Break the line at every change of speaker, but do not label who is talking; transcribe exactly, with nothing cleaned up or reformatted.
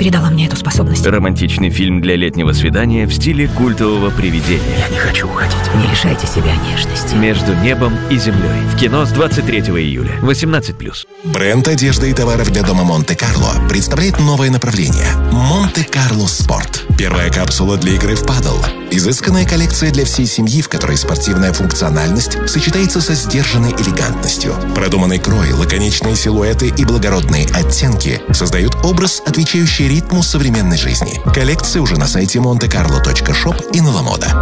передала мне эту способность.
Романтичный фильм для летнего свидания в стиле культового привидения.
Я не хочу уходить. Не лишайте себя нежности.
«Между небом и землей». В кино с двадцать третьего июля. восемнадцать плюс.
Бренд одежды и товаров для дома Монте-Карло представляет новое направление – Монте-Карло Спорт. Первая капсула для игры в падл. Изысканная коллекция для всей семьи, в которой спортивная функциональность сочетается со сдержанной элегантностью. Продуманный крой, лаконичные силуэты и благородные оттенки создают образ, отвечающий ритму современной жизни. Коллекция уже на сайте монте карло точка шоп и на Ламода.